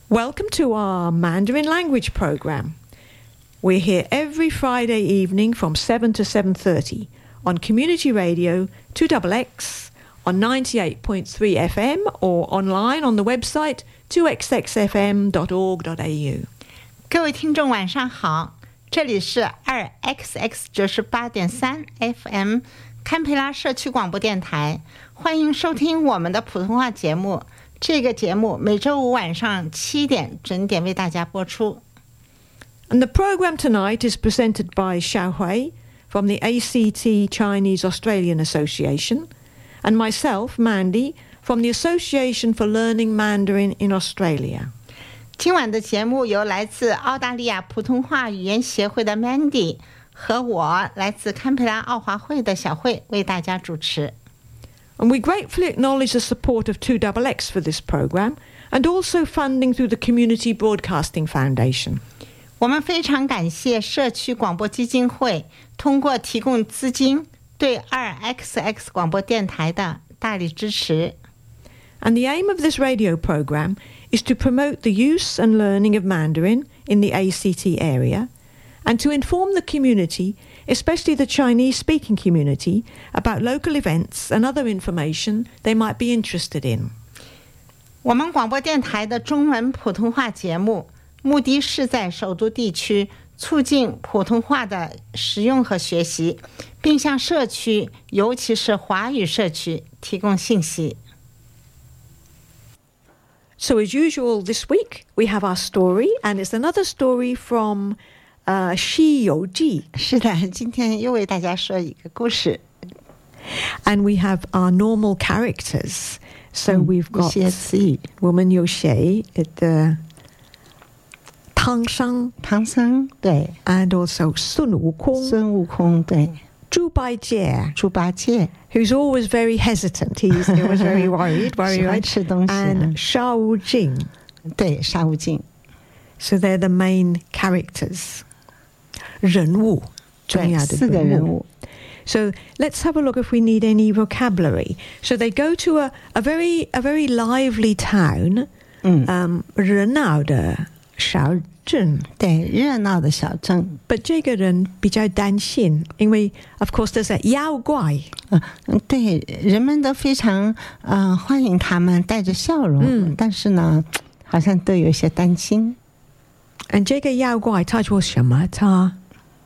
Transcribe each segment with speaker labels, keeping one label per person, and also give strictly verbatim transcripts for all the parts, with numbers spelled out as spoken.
Speaker 1: Welcome to our Mandarin language program. We're here every Friday evening from seven to seven thirty on Community Radio two X X on ninety-eight point three F M or online on the website two x x f m dot org dot a u.
Speaker 2: 各位听众晚上好，这里是 二 X X 九十八点三 F M 堪培拉社区广播电台，欢迎收听我们的普通话节目。这个节目每周五晚上七点准点为大家播出。
Speaker 1: And the program tonight is presented by Xiao Hui from the A C T Chinese Australian Association and myself, Mandy, from the Association for Learning Mandarin in Australia.
Speaker 2: 今晚的节目由来自澳大利亚普通话语言协会的 Mandy 和我来自堪培拉奥华会的小慧为大家主持。
Speaker 1: And we gratefully acknowledge the support of two X X for this program and also funding through the Community Broadcasting Foundation.
Speaker 2: 我们非常感谢社区广播基金会通过提供资金对 二 X X 广播电台的大力支持。
Speaker 1: And the aim of this radio program is to promote the use and learning of Mandarin in the A C T area and to inform the community, especially the Chinese-speaking community, about local events and other information they might be interested in.
Speaker 2: 我们广播电台的中文普通话节目目的是在首都地区促进普通话的使用和学习，并向社区，尤其是华语社区提供信息。
Speaker 1: So as usual this week, we have our story, and it's another story from uh, 西游记.
Speaker 2: 是的，今天又为大家说一个故事。
Speaker 1: And we have our normal characters. So we've got
Speaker 2: 一些词语，
Speaker 1: 我们有谁？的唐僧，
Speaker 2: 唐僧，对
Speaker 1: and also 孙悟空，
Speaker 2: 孙悟空，对
Speaker 1: 猪八戒，
Speaker 2: 猪八戒
Speaker 1: who's always very hesitant. He's always very worried,
Speaker 2: 喜
Speaker 1: worried,
Speaker 2: 欢
Speaker 1: right?
Speaker 2: 吃东西
Speaker 1: And 沙悟净，
Speaker 2: 对沙悟净
Speaker 1: So they're the main characters. 人物，重要的
Speaker 2: 对四个人物。
Speaker 1: So let's have a look if we need any vocabulary. So they go to a, a very a very lively town,
Speaker 2: 嗯
Speaker 1: um, 热闹的小镇。
Speaker 2: 对热闹的小镇。
Speaker 1: But 这个人比较担心，因为 of course there's a 妖怪。
Speaker 2: 嗯，对，人们都非常嗯、呃、欢迎他们，带着笑容，
Speaker 1: 嗯
Speaker 2: 但是呢，好像都有些担心。
Speaker 1: And 这个妖怪他做什么？他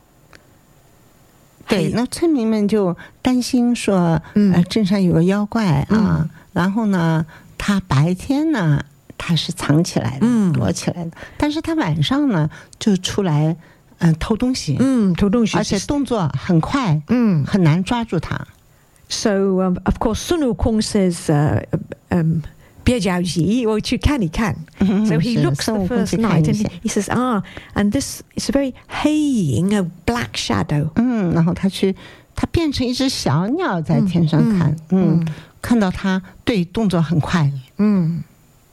Speaker 2: 对，那村民们就担心说，
Speaker 1: 嗯
Speaker 2: 呃，镇上有个妖怪啊，
Speaker 1: 嗯
Speaker 2: 然后呢，他白天呢他是藏起来的，
Speaker 1: 嗯
Speaker 2: 躲起来的，但是他晚上呢就出来，嗯、呃，偷东西，
Speaker 1: 嗯，偷东西，
Speaker 2: 而且动作很快，
Speaker 1: 嗯
Speaker 2: 很难抓住他。
Speaker 1: So um, of course 孙悟空 says, uh, um, 别着急，我去看一看。So he
Speaker 2: 是
Speaker 1: looks
Speaker 2: 孙
Speaker 1: the
Speaker 2: 悟空
Speaker 1: first
Speaker 2: 去看
Speaker 1: night
Speaker 2: 一
Speaker 1: and
Speaker 2: 下
Speaker 1: he, he says, ah, and this is a very 黑影 a black shadow.
Speaker 2: 嗯，然后他去，他变成一只小鸟在天上看，嗯，
Speaker 1: 嗯
Speaker 2: 看到他，对，动作很快，
Speaker 1: 嗯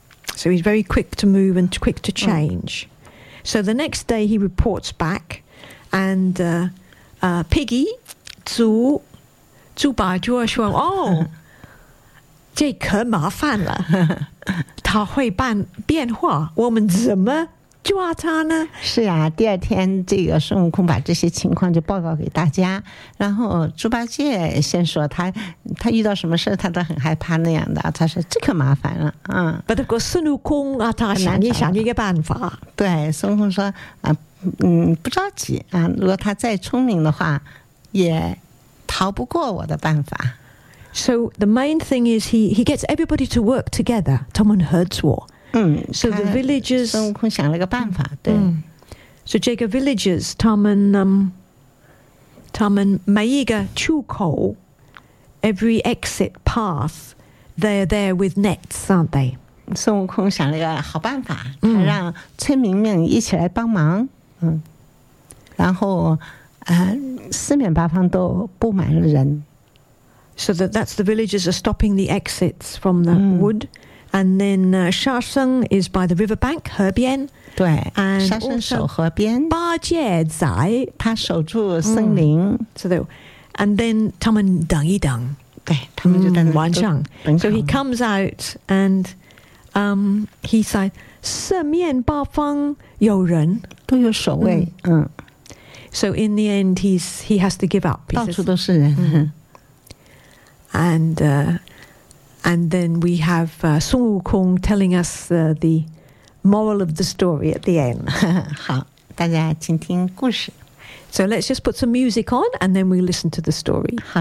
Speaker 1: So he's very quick to move and quick to change. So the next day he reports back, and uh, uh, Piggy 猪猪八戒说：“哦，这可麻烦了，他会变变化，我们怎么抓他呢？”
Speaker 2: 是呀，第二天这个孙悟空把这些情况就报告给大家，然后猪八戒先说他他遇到什么事他都很害怕那样的，他说这可麻烦了，嗯。
Speaker 1: But of course 孙悟空啊，他想一想一个办法。
Speaker 2: 对，孙悟空说啊，嗯，不着急啊，如果他再聪明的话，也逃不过我的办法。
Speaker 1: So the main thing is he he gets everybody to work together. 他们合作。
Speaker 2: 嗯
Speaker 1: So the
Speaker 2: 他
Speaker 1: villagers
Speaker 2: 孙悟空想了个办法，对，
Speaker 1: 嗯 So 这个 villagers 他们嗯，他们每一个出口 every exit path they're there with nets, aren't they?
Speaker 2: 孙悟空想了个好办法，
Speaker 1: 嗯
Speaker 2: 他让村民们一起来帮忙，嗯，然后呃四面八方都布满了人。
Speaker 1: So that that's the villagers are stopping the exits from the wood. And then uh, 沙僧 is by the riverbank, 河边。
Speaker 2: 对，
Speaker 1: And
Speaker 2: 沙僧
Speaker 1: also
Speaker 2: 守河边，
Speaker 1: 八戒在，
Speaker 2: 他守住森林，
Speaker 1: so they, and then 他们等一等，
Speaker 2: 对他们就在那里
Speaker 1: 晚上。
Speaker 2: 等
Speaker 1: So he
Speaker 2: 好
Speaker 1: comes out and um, he said 四面八方有人，
Speaker 2: 都有守卫。嗯。嗯
Speaker 1: So in the end, he's he has to give up.
Speaker 2: 到处都是人。嗯
Speaker 1: And uh, and then we have uh, Sun Wukong telling us uh, the moral of the story at the end.
Speaker 2: 好，大家请听故事。
Speaker 1: So let's just put some music on, and then we listen to the story.
Speaker 2: 好。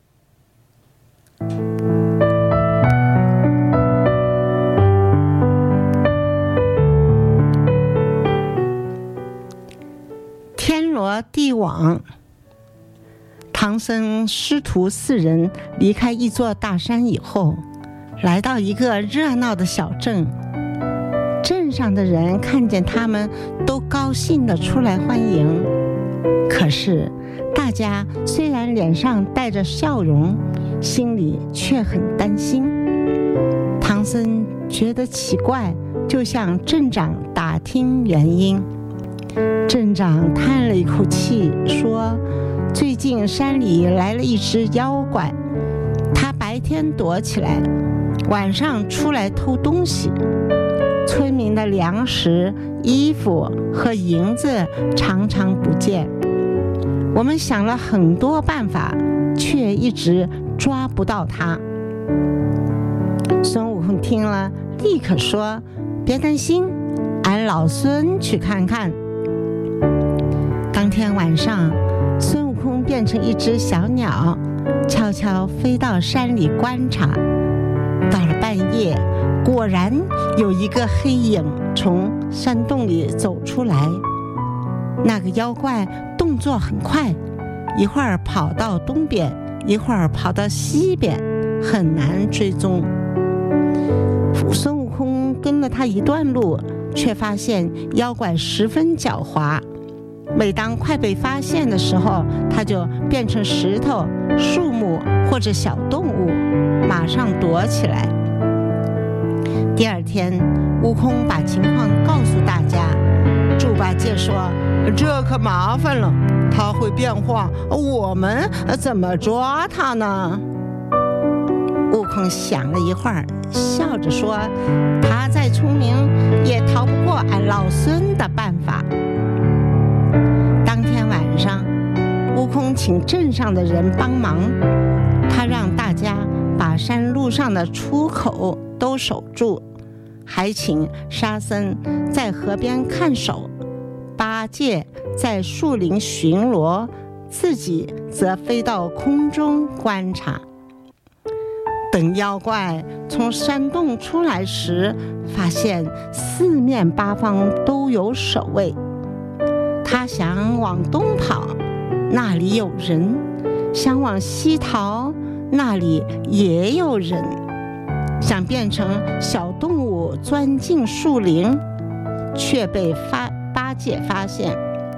Speaker 2: 天罗地网。唐僧师徒四人离开一座大山以后，来到一个热闹的小镇。镇上的人看见他们，都高兴地出来欢迎。可是，大家虽然脸上带着笑容，心里却很担心。唐僧觉得奇怪，就向镇长打听原因。镇长叹了一口气，说：“最近山里来了一只妖怪，他白天躲起来，晚上出来偷东西。村民的粮食、衣服和银子常常不见。我们想了很多办法，却一直抓不到他。”孙悟空听了，立刻说：“别担心，俺老孙去看看。”当天晚上，孙悟空变成一只小鸟，悄悄飞到山里观察。到了半夜，果然有一个黑影从山洞里走出来。那个妖怪动作很快，一会儿跑到东边，一会儿跑到西边，很难追踪。孙悟空跟了他一段路，却发现妖怪十分狡猾。每当快被发现的时候，它就变成石头、树木或者小动物，马上躲起来。第二天，悟空把情况告诉大家。猪八戒说：“这可麻烦了，它会变化，我们怎么抓它呢？”悟空想了一会儿，笑着说：“他再聪明，也逃不过俺老孙的办法。”当天晚上，悟空请镇上的人帮忙，他让大家把山路上的出口都守住，还请沙僧在河边看守，八戒在树林巡逻，自己则飞到空中观察。等妖怪从山洞出来时，发现四面八方都有守卫。他想往东跑，那里有人；想往西逃，那里也有人；想变成小动物钻进树林，却被发八戒发现；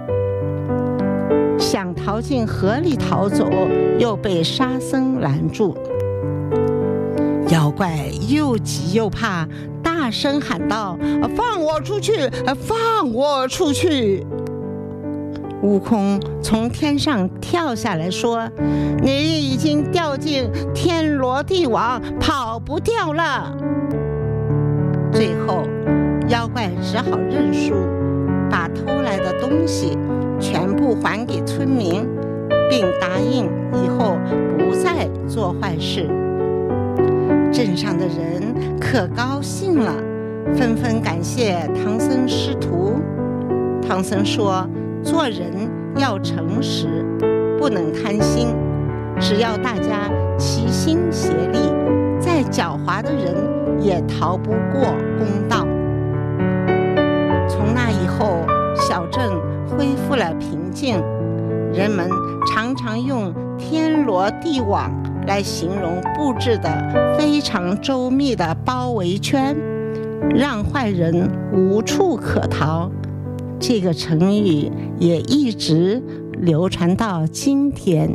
Speaker 2: 想逃进河里逃走，又被沙僧拦住。妖怪又急又怕，大声喊道：“放我出去！放我出去！”悟空从天上跳下来说：“你已经掉进天罗地网，跑不掉了。”最后，妖怪只好认输，把偷来的东西全部还给村民，并答应以后不再做坏事。镇上的人可高兴了，纷纷感谢唐僧师徒。唐僧说：“做人要诚实，不能贪心，只要大家齐心协力，再狡猾的人也逃不过公道。”从那以后，小镇恢复了平静，人们常常用天罗地网来形容布置的非常周密的包围圈，让坏人无处可逃。这个成语也一直流传到今天。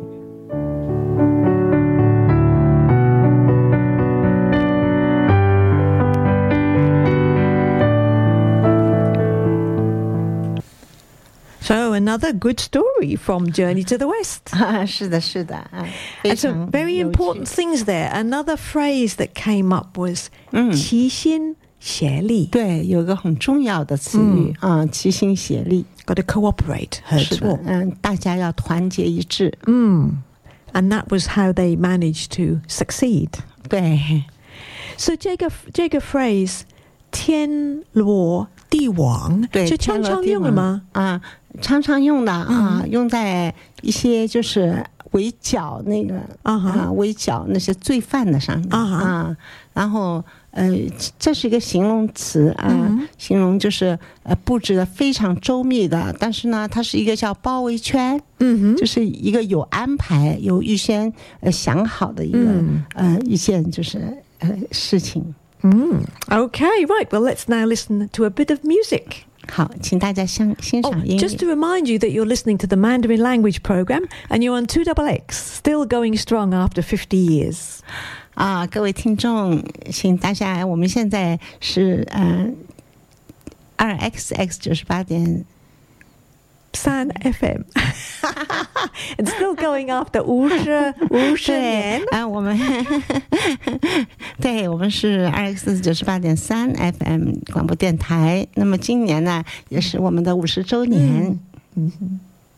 Speaker 1: So another good story from Journey to the West.
Speaker 2: 是的，是的，
Speaker 1: And some very important things there. Another phrase that came up was 齐心协力，
Speaker 2: 对，有一个很重要的词语啊、嗯，齐心协力
Speaker 1: ，got to cooperate 合作，
Speaker 2: 嗯，大家要团结一致，
Speaker 1: 嗯 ，and that was how they managed to succeed。
Speaker 2: 对
Speaker 1: So 这个这个 phrase 天罗地网，
Speaker 2: 对，
Speaker 1: 是常常用的吗？
Speaker 2: 啊，常常用的啊、
Speaker 1: 嗯，
Speaker 2: 用在一些就是围剿那个啊、uh-huh. 围剿那些罪犯的上面啊、uh-huh. 然后呃，这是一个形容词啊、uh-huh. 形容就是呃布置的非常周密的，但是呢，它是一个叫包围圈，嗯，就是一个有安排、有预先呃想好的一个、嗯、呃一件就是呃事情。
Speaker 1: Mm. Okay, right. Well, let's now listen to a bit of music.
Speaker 2: 好，请大家欣欣赏音乐。
Speaker 1: Oh, just to remind you that you're listening to the Mandarin Language Program and you're on two X X, still going strong after fifty years.
Speaker 2: 啊，各位听众，请大家，我们现在是呃二 X X 九十八点
Speaker 1: 三 F M and still going after 五十五十年
Speaker 2: 啊，我们对，我们是二 X 九十八点三 F M 广播电台。那么今年呢，也是我们的五十周年。嗯嗯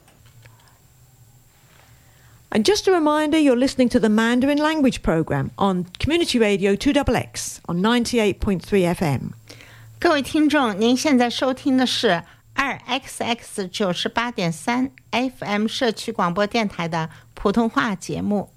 Speaker 1: And just a reminder, you're listening to the Mandarin Language Program on Community Radio two X X on ninety-eight point three F M.
Speaker 2: 各位听众，您现在收听的是二 X X 九十八点三 F M 社区广播电台的普通话节目。